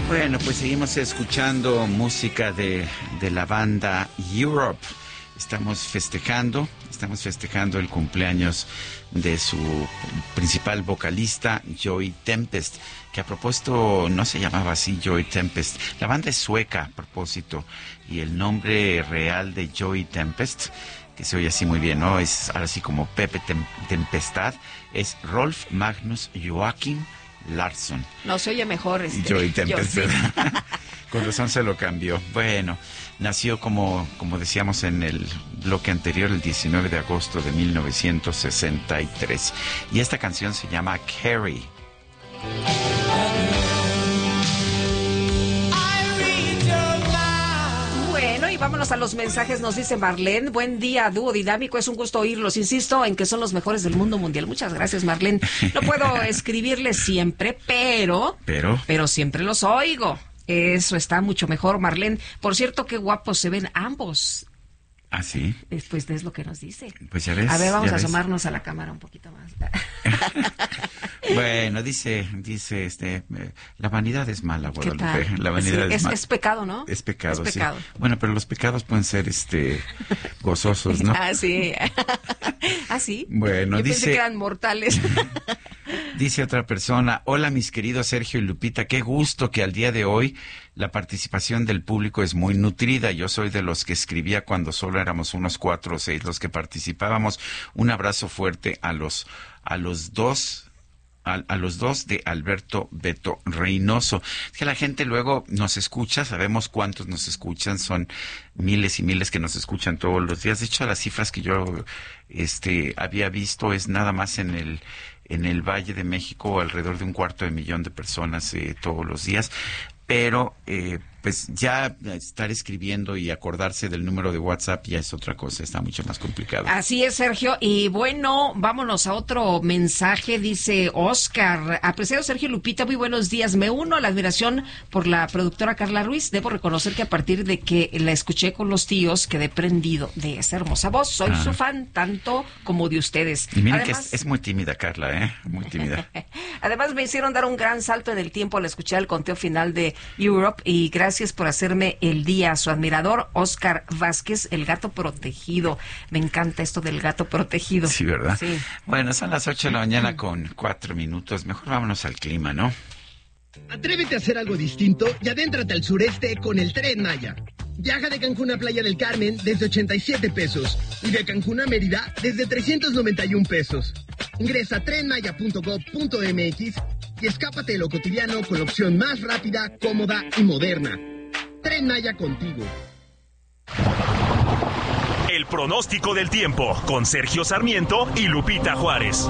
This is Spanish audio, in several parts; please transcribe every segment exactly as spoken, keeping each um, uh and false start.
Bueno, pues seguimos escuchando música de, de la banda Europe. Estamos festejando, estamos festejando el cumpleaños de su principal vocalista, Joey Tempest, que a propósito no se llamaba así Joey Tempest. La banda es sueca a propósito, y el nombre real de Joey Tempest, que se oye así muy bien, ¿no? Es ahora sí como Pepe Tem- Tempestad, es Rolf Magnus Joachim Larsson. No, se oye mejor este. Joey Tempest, yo, sí. Con razón se lo cambió. Bueno, nació como, como decíamos en el bloque anterior, el diecinueve de agosto de mil novecientos sesenta y tres. Y esta canción se llama Carrie. Bueno, y vámonos a los mensajes. Nos dice Marlene: buen día, dúo dinámico, es un gusto oírlos. Insisto en que son los mejores del mundo mundial. Muchas gracias, Marlene. No puedo escribirles siempre, pero, Pero, pero siempre los oigo. Eso está mucho mejor, Marlene. Por cierto, qué guapos se ven ambos. ¿ah, sí? Pues es lo que nos dice. Pues ya ves. A ver, vamos ya a ves. asomarnos a la cámara un poquito más. Bueno, dice, dice, este, eh, la vanidad es mala, ¿Qué Guadalupe. tal? La vanidad Sí, es es, mala. es pecado, ¿no? Es pecado, Es pecado. sí. Bueno, pero los pecados pueden ser, este, gozosos, ¿no? Ah, sí. Ah, sí. Bueno, Yo dice- pensé que eran mortales. Dice otra persona: hola mis queridos Sergio y Lupita, qué gusto que al día de hoy la participación del público es muy nutrida. Yo soy de los que escribía cuando solo éramos unos cuatro o seis los que participábamos. Un abrazo fuerte a los, a los dos. A, a los dos de Alberto Beto Reynoso. Es que la gente luego nos escucha, sabemos cuántos nos escuchan, son miles y miles que nos escuchan todos los días. De hecho, las cifras que yo este había visto es nada más en el en el Valle de México, alrededor de un cuarto de millón de personas eh, todos los días. Pero eh, pues ya estar escribiendo y acordarse del número de WhatsApp ya es otra cosa, está mucho más complicado. Así es, Sergio. Y bueno, vámonos a otro mensaje. Dice Oscar: apreciado Sergio y Lupita, muy buenos días. Me uno a la admiración por la productora Carla Ruiz. Debo reconocer que a partir de que la escuché con los tíos, quedé prendido de esa hermosa voz. Soy Ah. su fan, tanto como de ustedes. Y miren Además, que es, es muy tímida, Carla, ¿eh? Muy tímida. Además, me hicieron dar un gran salto en el tiempo al escuchar el conteo final de Europe, y gracias por hacerme el día. Su admirador, Oscar Vázquez, el gato protegido. Me encanta esto del gato protegido. Sí, ¿verdad? Sí. Bueno, son las ocho de la mañana con cuatro minutos. Mejor vámonos al clima, ¿no? Atrévete a hacer algo distinto y adéntrate al sureste con el Tren Maya. Viaja de Cancún a Playa del Carmen desde ochenta y siete pesos y de Cancún a Mérida desde trescientos noventa y un pesos. Ingresa a tren maya punto gob punto m x y escápate de lo cotidiano con la opción más rápida, cómoda y moderna. Tren Maya contigo. El pronóstico del tiempo con Sergio Sarmiento y Lupita Juárez.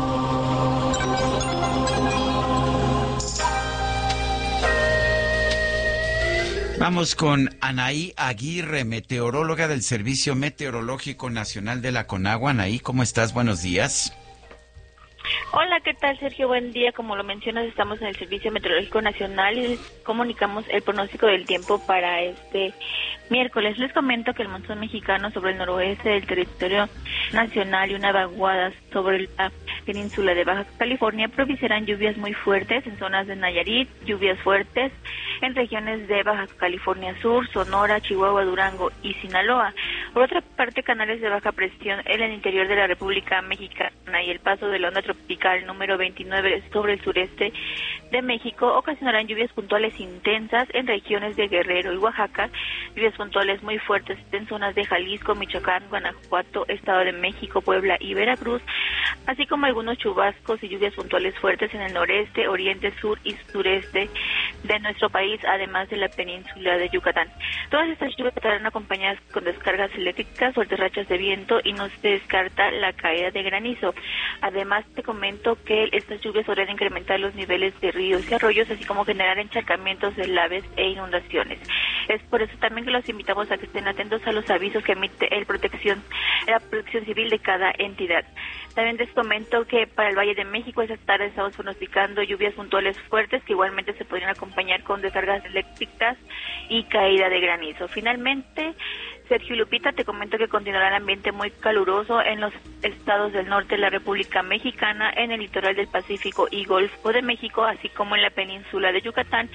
Vamos con Anaí Aguirre, meteoróloga del Servicio Meteorológico Nacional de la Conagua. Anaí, ¿cómo estás? Buenos días. Hola, ¿qué tal, Sergio? Buen día. Como lo mencionas, estamos en el Servicio Meteorológico Nacional y les comunicamos el pronóstico del tiempo para este miércoles. Les comento que el monzón mexicano sobre el noroeste del territorio nacional y una vaguada sobre la península de Baja California propiciarán lluvias muy fuertes en zonas de Nayarit, lluvias fuertes en regiones de Baja California Sur, Sonora, Chihuahua, Durango y Sinaloa. Por otra parte, canales de baja presión en el interior de la República Mexicana y el paso de la onda tropical número veintinueve sobre el sureste de México ocasionarán lluvias puntuales intensas en regiones de Guerrero y Oaxaca, lluvias puntuales muy fuertes en zonas de Jalisco, Michoacán, Guanajuato, Estado de México, Puebla y Veracruz, así como algunos chubascos y lluvias puntuales fuertes en el noreste, oriente, sur y sureste de nuestro país, además de la península de Yucatán. Todas estas lluvias estarán acompañadas con descargas eléctricas, fuertes rachas de viento y no se descarta la caída de granizo. Además, te comento que estas lluvias podrían incrementar los niveles de ríos y arroyos, así como generar encharcamientos de laves e inundaciones. Es por eso también que los invitamos a que estén atentos a los avisos que emite el protección, la protección civil de cada entidad. También les comento que para el Valle de México esta tarde estamos pronosticando lluvias puntuales fuertes que igualmente se podrían acompañar con descargas eléctricas y caída de granizo. Finalmente, Sergio y Lupita, te comento que continuará el ambiente muy caluroso en los estados del norte de la República Mexicana, en el litoral del Pacífico y Golfo de México, así como en la península de Yucatán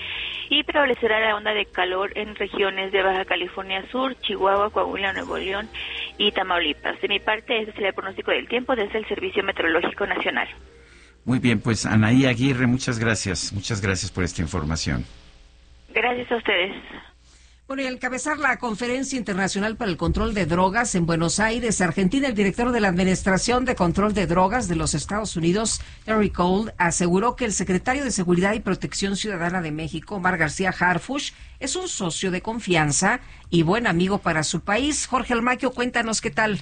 y prevalecerá la onda de calor en regiones de Baja California Sur, Chihuahua, Coahuila, Nuevo León y Tamaulipas. De mi parte, ese será el pronóstico del tiempo desde el Servicio Meteorológico Nacional. Muy bien, pues Anaí Aguirre, muchas gracias. Muchas gracias por esta información. Gracias a ustedes. Bueno, y al encabezar la Conferencia Internacional para el Control de Drogas en Buenos Aires, Argentina, el director de la Administración de Control de Drogas de los Estados Unidos, Terry Cole, aseguró que el secretario de Seguridad y Protección Ciudadana de México, Omar García Harfuch, es un socio de confianza y buen amigo para su país. Jorge Almaquio, cuéntanos qué tal.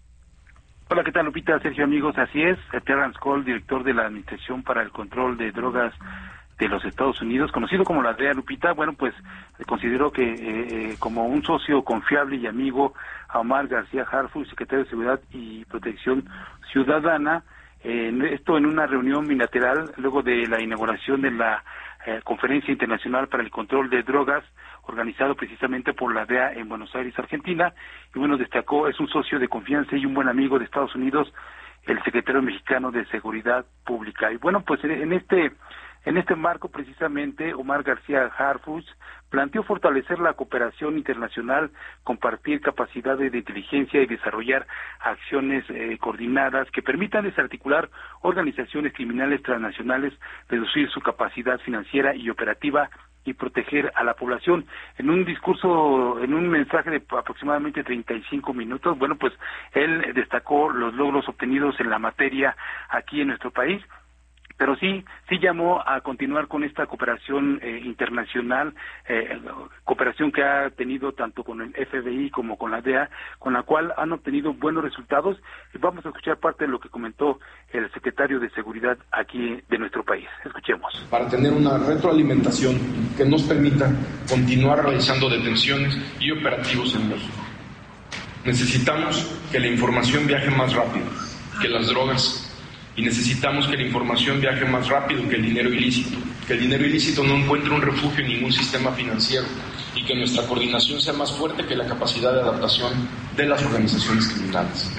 Hola, ¿qué tal, Lupita? Sergio, amigos, así es. Terrence Cole, director de la Administración para el Control de Drogas de los Estados Unidos, conocido como la D E A, Lupita, bueno, pues consideró que eh, como un socio confiable y amigo a Omar García Harfuch, secretario de Seguridad y Protección Ciudadana, eh, esto en una reunión bilateral luego de la inauguración de la eh, Conferencia Internacional para el Control de Drogas, organizado precisamente por la D E A en Buenos Aires, Argentina, y bueno, destacó, es un socio de confianza y un buen amigo de Estados Unidos, el secretario mexicano de Seguridad Pública. Y bueno, pues en este En este marco, precisamente, Omar García Harfuch planteó fortalecer la cooperación internacional, compartir capacidades de inteligencia y desarrollar acciones eh, coordinadas que permitan desarticular organizaciones criminales transnacionales, reducir su capacidad financiera y operativa y proteger a la población. En un discurso, en un mensaje de aproximadamente treinta y cinco minutos, bueno, pues él destacó los logros obtenidos en la materia aquí en nuestro país, pero sí, sí llamó a continuar con esta cooperación eh, internacional, eh, cooperación que ha tenido tanto con el F B I como con la D E A, con la cual han obtenido buenos resultados. Y vamos a escuchar parte de lo que comentó el secretario de Seguridad aquí de nuestro país. Escuchemos. Para tener una retroalimentación que nos permita continuar realizando detenciones y operativos en México. Necesitamos que la información viaje más rápido que las drogas. Y necesitamos que la información viaje más rápido que el dinero ilícito, que el dinero ilícito no encuentre un refugio en ningún sistema financiero y que nuestra coordinación sea más fuerte que la capacidad de adaptación de las organizaciones criminales.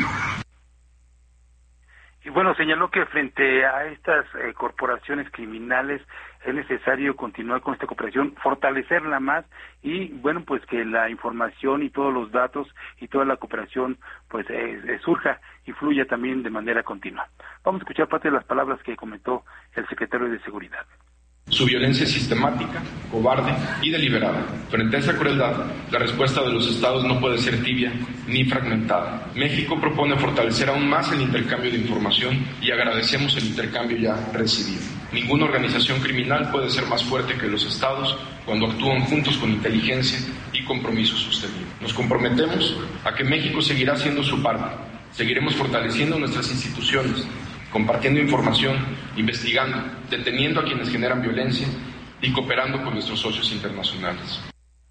Y bueno, señaló que frente a estas eh, corporaciones criminales es necesario continuar con esta cooperación, fortalecerla más y, bueno, pues que la información y todos los datos y toda la cooperación pues eh, eh, surja y fluya también de manera continua. Vamos a escuchar parte de las palabras que comentó el secretario de Seguridad. Su violencia es sistemática, cobarde y deliberada. Frente a esa crueldad, la respuesta de los estados no puede ser tibia ni fragmentada. México propone fortalecer aún más el intercambio de información y agradecemos el intercambio ya recibido. Ninguna organización criminal puede ser más fuerte que los estados cuando actúan juntos con inteligencia y compromiso sostenido. Nos comprometemos a que México seguirá haciendo su parte. Seguiremos fortaleciendo nuestras instituciones, compartiendo información, investigando, deteniendo a quienes generan violencia y cooperando con nuestros socios internacionales.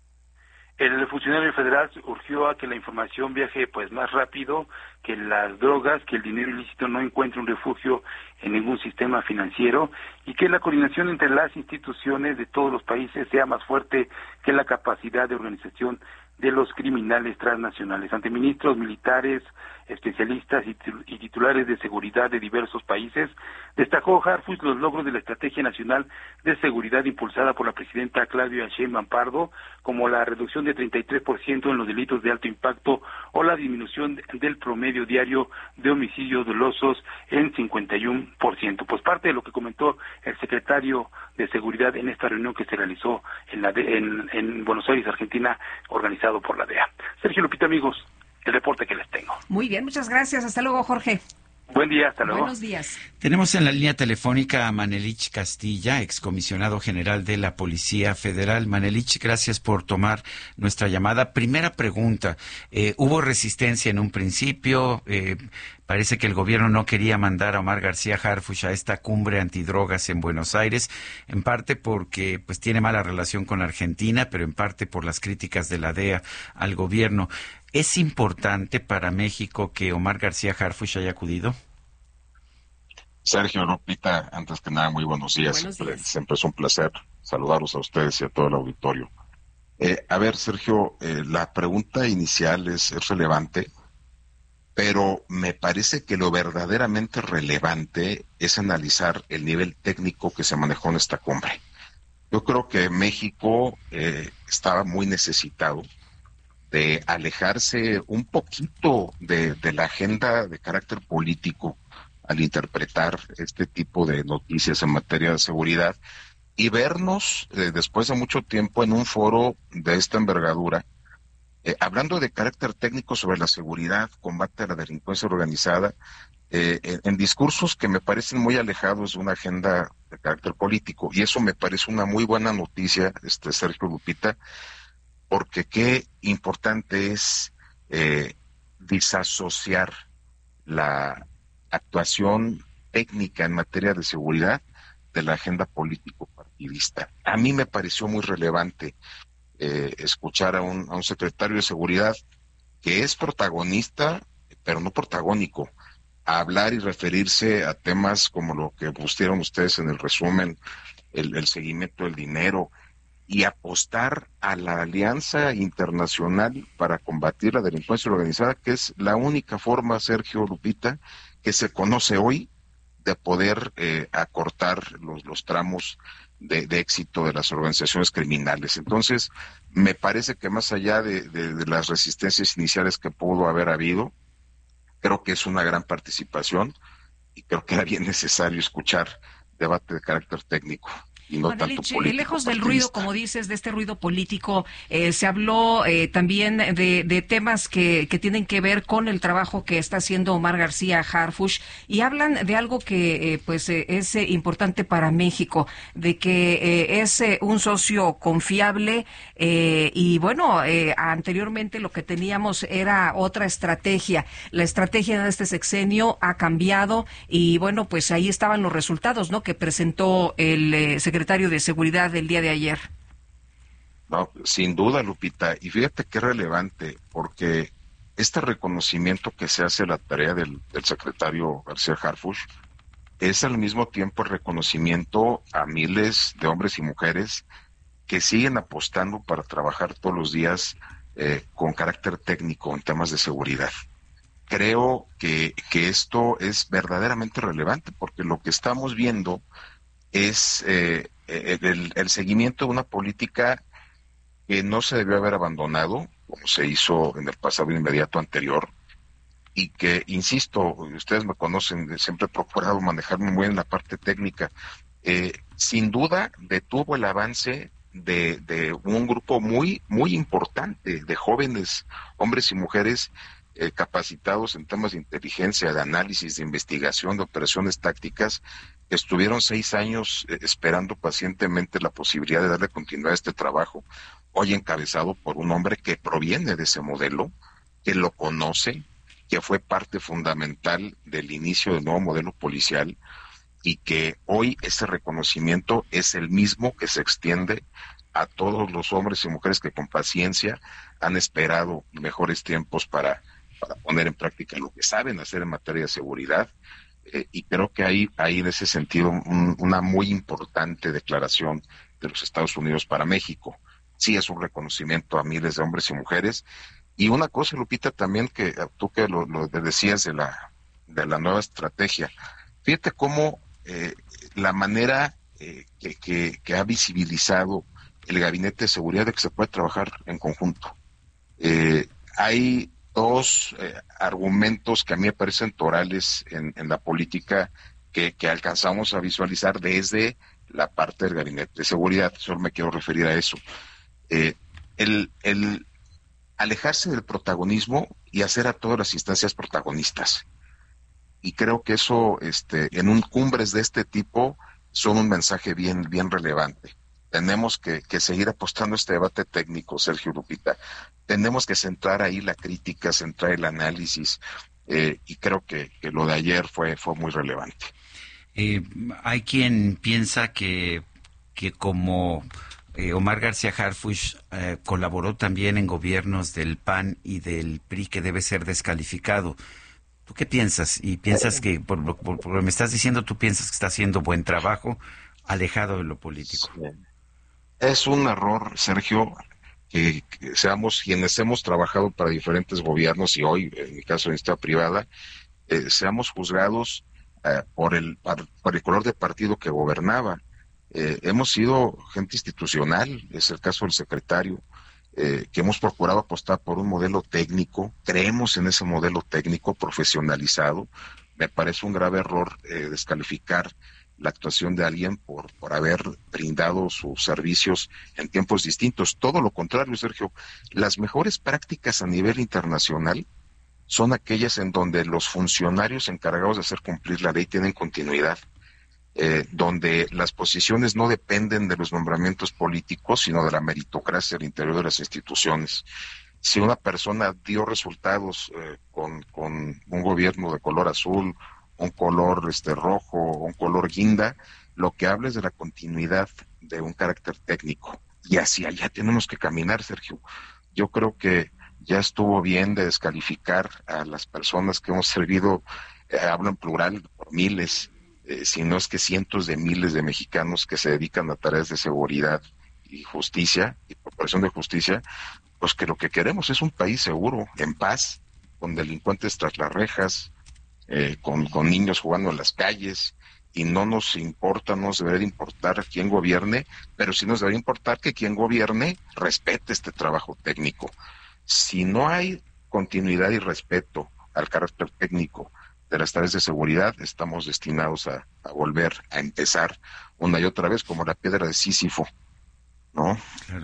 El funcionario federal urgió a que la información viaje pues más rápido, que las drogas, que el dinero ilícito no encuentre un refugio en ningún sistema financiero y que la coordinación entre las instituciones de todos los países sea más fuerte que la capacidad de organización de los criminales transnacionales. Ante ministros, militares, especialistas y titulares de seguridad de diversos países, destacó Harfuch los logros de la Estrategia Nacional de Seguridad impulsada por la presidenta Claudia Sheinbaum Pardo, como la reducción de treinta y tres por ciento en los delitos de alto impacto o la disminución del promedio diario de homicidios dolosos en cincuenta y uno por ciento. Pues parte de lo que comentó el secretario de Seguridad en esta reunión que se realizó en, la de, en, en Buenos Aires, Argentina, organizado por la D E A. Sergio, Lupita, amigos, el reporte que les tengo. Muy bien, muchas gracias. Hasta luego, Jorge. Buen día, hasta luego. Buenos días. Tenemos en la línea telefónica a Manelich Castilla, excomisionado general de la Policía Federal. Manelich, gracias por tomar nuestra llamada. Primera pregunta, eh, ¿hubo resistencia en un principio? Eh, parece que el gobierno no quería mandar a Omar García Harfuch a esta cumbre antidrogas en Buenos Aires, en parte porque pues tiene mala relación con Argentina, pero en parte por las críticas de la D E A al gobierno. ¿Es importante para México que Omar García Harfuch haya acudido? Sergio, Lupita, antes que nada, muy buenos días. Buenos siempre, días. siempre es un placer saludarlos a ustedes y a todo el auditorio. Eh, a ver, Sergio, eh, la pregunta inicial es, es relevante, pero me parece que lo verdaderamente relevante es analizar el nivel técnico que se manejó en esta cumbre. Yo creo que México eh, estaba muy necesitado de alejarse un poquito de, de la agenda de carácter político al interpretar este tipo de noticias en materia de seguridad y vernos eh, después de mucho tiempo en un foro de esta envergadura, eh, hablando de carácter técnico sobre la seguridad, combate a la delincuencia organizada, eh, en, en discursos que me parecen muy alejados de una agenda de carácter político. Y eso me parece una muy buena noticia, este Sergio, Lupita, porque qué importante es eh, disasociar la actuación técnica en materia de seguridad de la agenda político-partidista. A mí me pareció muy relevante eh, escuchar a un, a un secretario de seguridad que es protagonista, pero no protagónico, a hablar y referirse a temas como lo que pusieron ustedes en el resumen, el, el seguimiento del dinero, y apostar a la alianza internacional para combatir la delincuencia organizada, que es la única forma, Sergio, Lupita, que se conoce hoy de poder eh, acortar los, los tramos de, de éxito de las organizaciones criminales. Entonces, me parece que más allá de, de, de las resistencias iniciales que pudo haber habido, creo que es una gran participación y creo que era bien necesario escuchar debate de carácter técnico. Y no tanto Lich, político, lejos del partidista. ruido, como dices, de este ruido político, eh, se habló eh, también de, de temas que, que tienen que ver con el trabajo que está haciendo Omar García Harfuch, y hablan de algo que eh, pues eh, es eh, importante para México, de que eh, es eh, un socio confiable eh, y bueno, eh, anteriormente lo que teníamos era otra estrategia. La estrategia de este sexenio ha cambiado y bueno, pues ahí estaban los resultados, ¿no?, que presentó el eh, secretario secretario de Seguridad del día de ayer. No, sin duda, Lupita, y fíjate qué relevante, porque este reconocimiento que se hace a la tarea del, del secretario García Harfuch es al mismo tiempo el reconocimiento a miles de hombres y mujeres que siguen apostando para trabajar todos los días eh, con carácter técnico en temas de seguridad. Creo que, que esto es verdaderamente relevante, porque lo que estamos viendo es eh, el, el seguimiento de una política que no se debió haber abandonado, como se hizo en el pasado inmediato anterior, y que, insisto, ustedes me conocen, siempre he procurado manejarme muy bien en la parte técnica, eh, sin duda detuvo el avance de, de un grupo muy, muy importante de jóvenes, hombres y mujeres, Eh, capacitados en temas de inteligencia, de análisis, de investigación, de operaciones tácticas, estuvieron seis años eh, esperando pacientemente la posibilidad de darle continuidad a este trabajo, hoy encabezado por un hombre que proviene de ese modelo, que lo conoce, que fue parte fundamental del inicio del nuevo modelo policial y que hoy ese reconocimiento es el mismo que se extiende a todos los hombres y mujeres que con paciencia han esperado mejores tiempos para para poner en práctica lo que saben hacer en materia de seguridad, eh, y creo que hay, hay en ese sentido un, una muy importante declaración de los Estados Unidos para México. Sí es un reconocimiento a miles de hombres y mujeres, y una cosa, Lupita, también que tú que lo, lo decías de la, de la nueva estrategia, fíjate cómo eh, la manera eh, que, que, que ha visibilizado el Gabinete de Seguridad de que se puede trabajar en conjunto. Eh, hay dos eh, argumentos que a mí me parecen torales en, en la política que, que alcanzamos a visualizar desde la parte del Gabinete de Seguridad. Solo me quiero referir a eso. Eh, el, el alejarse del protagonismo y hacer a todas las instancias protagonistas. Y creo que eso, este, en un cumbres de este tipo, son un mensaje bien, bien relevante. Tenemos que, que seguir apostando a este debate técnico, Sergio, Lupita. Tenemos que centrar ahí la crítica, centrar el análisis, eh, y creo que, que lo de ayer fue, fue muy relevante. Eh, hay quien piensa que, que como eh, Omar García Harfuch eh, colaboró también en gobiernos del P A N y del P R I, que debe ser descalificado. ¿Tú qué piensas? Y piensas que, por lo, por, por lo que me estás diciendo, tú piensas que está haciendo buen trabajo, alejado de lo político. Sí. Es un error, Sergio, que, que seamos quienes hemos trabajado para diferentes gobiernos y hoy, en mi caso, en esta privada, eh, seamos juzgados eh, por el por el color de partido que gobernaba. Eh, hemos sido gente institucional, es el caso del secretario, eh, que hemos procurado apostar por un modelo técnico, creemos en ese modelo técnico profesionalizado. Me parece un grave error eh, descalificar la actuación de alguien por, por haber brindado sus servicios en tiempos distintos. Todo lo contrario, Sergio, las mejores prácticas a nivel internacional son aquellas en donde los funcionarios encargados de hacer cumplir la ley tienen continuidad, eh, donde las posiciones no dependen de los nombramientos políticos, sino de la meritocracia al interior de las instituciones. Si una persona dio resultados eh, con, con un gobierno de color azul, un color este rojo, un color guinda, lo que habla es de la continuidad de un carácter técnico. Y hacia allá tenemos que caminar, Sergio. Yo creo que ya estuvo bien de descalificar a las personas que hemos servido, eh, hablo en plural, por miles, eh, si no es que cientos de miles de mexicanos que se dedican a tareas de seguridad y justicia, y procuración de justicia, pues que lo que queremos es un país seguro, en paz, con delincuentes tras las rejas, eh, con, con niños jugando en las calles, y no nos importa, no nos debería importar quién gobierne, pero sí nos debería importar que quien gobierne respete este trabajo técnico. Si no hay continuidad y respeto al carácter técnico de las tareas de seguridad, estamos destinados a, a volver a empezar una y otra vez como la piedra de Sísifo, ¿no? Claro.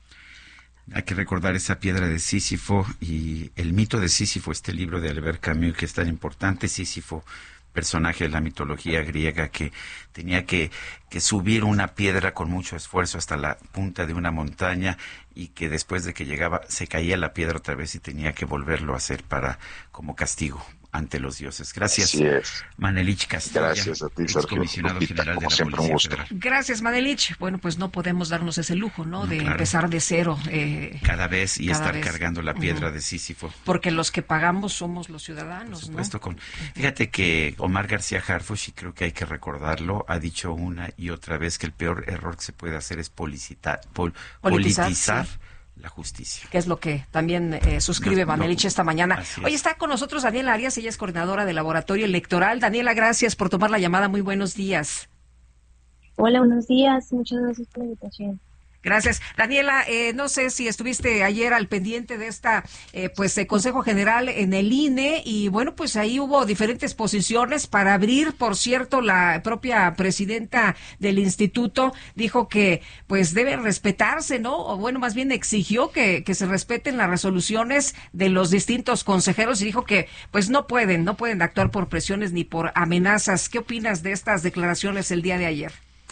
Hay que recordar esa piedra de Sísifo y el mito de Sísifo, este libro de Albert Camus que es tan importante. Sísifo, personaje de la mitología griega que tenía que, que subir una piedra con mucho esfuerzo hasta la punta de una montaña y que después de que llegaba se caía la piedra otra vez y tenía que volverlo a hacer para como castigo ante los dioses. Gracias, Así es. Manelich Castilla. Gracias a ti, Sergio. Comisionado General de la siempre, Policía Federal. Gracias, Manelich. Bueno, pues no podemos darnos ese lujo, ¿no? No, de claro. empezar de cero. Eh, cada vez y cada estar vez. cargando la piedra Uh-huh. de Sísifo. Porque los que pagamos somos los ciudadanos, Por supuesto, ¿no? con, fíjate que Omar García Harfuch, y creo que hay que recordarlo, ha dicho una y otra vez que el peor error que se puede hacer es policitar, pol, Politizar, politizar sí. la justicia. Que es lo que también eh, suscribe No, no, Manelich esta mañana. así es. Hoy está con nosotros Daniela Arias, ella es coordinadora del Laboratorio Electoral. Daniela, gracias por tomar la llamada. Muy buenos días. Hola, buenos días. Muchas gracias por la invitación. Gracias. Daniela, eh, no sé si estuviste ayer al pendiente de esta eh, pues eh, Consejo General en el I N E y bueno, pues ahí hubo diferentes posiciones para abrir. Por cierto, la propia presidenta del instituto dijo que pues debe respetarse, ¿no? O bueno, más bien exigió que, que se respeten las resoluciones de los distintos consejeros y dijo que pues no pueden, no pueden actuar por presiones ni por amenazas. ¿Qué opinas de estas declaraciones el día de ayer?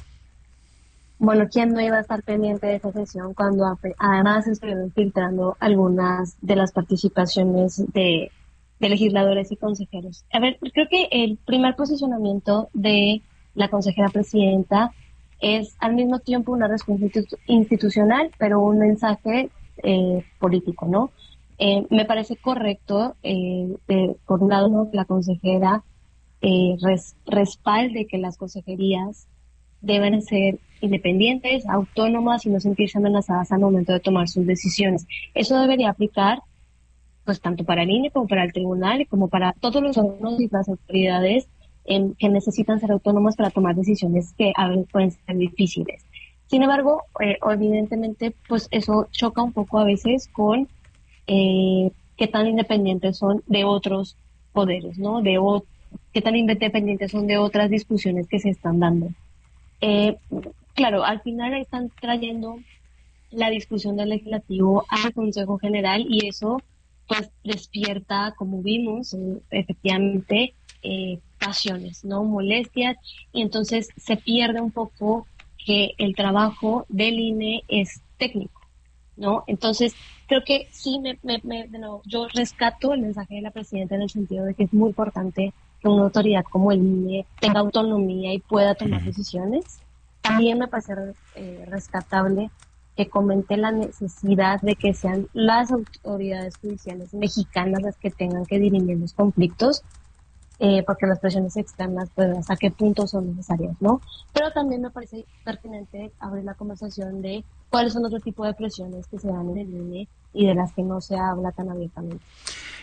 Bueno, ¿quién no iba a estar pendiente de esa sesión cuando además estuvieron filtrando algunas de las participaciones de, de legisladores y consejeros? A ver, creo que el primer posicionamiento de la consejera presidenta es al mismo tiempo una respuesta institu- institucional, pero un mensaje eh, político, ¿no? Eh, me parece correcto, eh, de, por un lado, ¿no?, que la consejera eh, res, respalde que las consejerías deben ser independientes, autónomas y no sentirse amenazadas al momento de tomar sus decisiones. Eso debería aplicar pues tanto para el I N E como para el tribunal y como para todos los órganos y las autoridades en, que necesitan ser autónomos para tomar decisiones que a veces pueden ser difíciles. Sin embargo, eh, evidentemente, pues eso choca un poco a veces con eh, qué tan independientes son de otros poderes, ¿no? De o, qué tan independientes son de otras discusiones que se están dando. Eh, claro, al final están trayendo la discusión del legislativo al Consejo General y eso pues despierta, como vimos, eh, efectivamente, eh, pasiones, ¿no? Molestias, y entonces se pierde un poco que el trabajo del I N E es técnico, ¿no? Entonces, creo que sí, me, me, me, no, yo rescato el mensaje de la presidenta en el sentido de que es muy importante que una autoridad como el I N E tenga autonomía y pueda tomar decisiones. También me parece eh, rescatable que comente la necesidad de que sean las autoridades judiciales mexicanas las que tengan que dirimir los conflictos, eh, porque las presiones externas, pues hasta qué punto son necesarias, ¿no? Pero también me parece pertinente abrir la conversación de cuáles son otro tipo de presiones que se dan en el I N E y de las que no se habla tan abiertamente.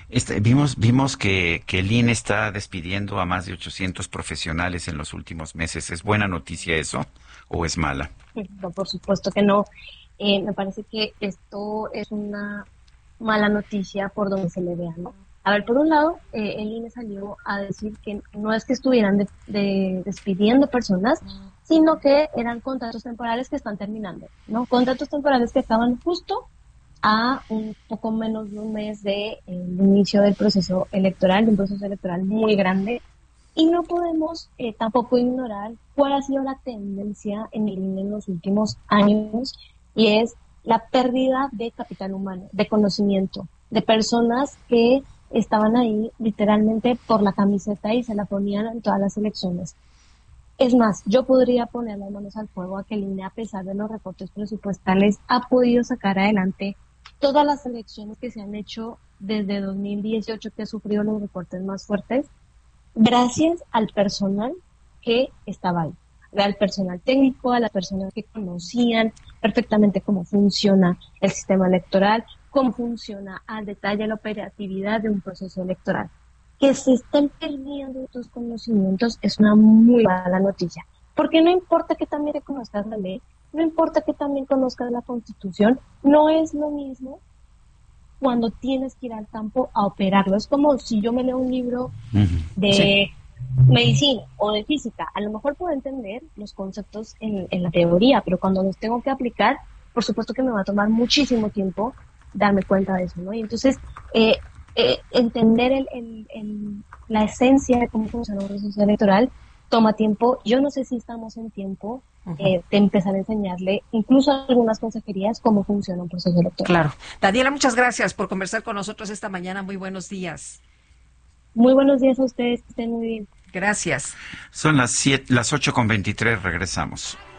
Este, vimos vimos que, que el I N E está despidiendo a más de ochocientos profesionales en los últimos meses. ¿Es buena noticia eso o es mala? No, por supuesto que no. Eh, me parece que esto es una mala noticia por donde se le vea, ¿no? A ver, por un lado, eh, el I N E salió a decir que no es que estuvieran de, de, despidiendo personas, sino que eran contratos temporales que están terminando, ¿no? Contratos temporales que acaban justo a un poco menos de un mes de eh, el inicio del proceso electoral, de un proceso electoral muy grande, y no podemos eh, tampoco ignorar cuál ha sido la tendencia en el I N E en los últimos años, y es la pérdida de capital humano, de conocimiento, de personas que estaban ahí literalmente por la camiseta y se la ponían en todas las elecciones. Es más, yo podría poner las manos al fuego a que el I N E, a pesar de los recortes presupuestales, ha podido sacar adelante todas las elecciones que se han hecho desde dos mil dieciocho, que ha sufrido los recortes más fuertes, gracias al personal que estaba ahí, al personal técnico, a las personas que conocían perfectamente cómo funciona el sistema electoral, cómo funciona al detalle la operatividad de un proceso electoral. Que se estén perdiendo estos conocimientos es una muy mala noticia, porque no importa que también te conozcas la ley, no importa que también conozcas la Constitución, no es lo mismo cuando tienes que ir al campo a operarlo. Es como si yo me leo un libro de sí. medicina o de física, a lo mejor puedo entender los conceptos en, en la teoría, pero cuando los tengo que aplicar, por supuesto que me va a tomar muchísimo tiempo darme cuenta de eso, ¿no? Y entonces, eh, eh, entender el, el, el, la esencia de cómo funciona un proceso electoral toma tiempo. Yo no sé si estamos en tiempo uh-huh. eh, de empezar a enseñarle, incluso a algunas consejerías, cómo funciona un proceso electoral. Claro. Daniela, muchas gracias por conversar con nosotros esta mañana. Muy buenos días. Muy buenos días a ustedes, que estén muy bien. Gracias. Son las siete, las ocho con veintitrés, regresamos.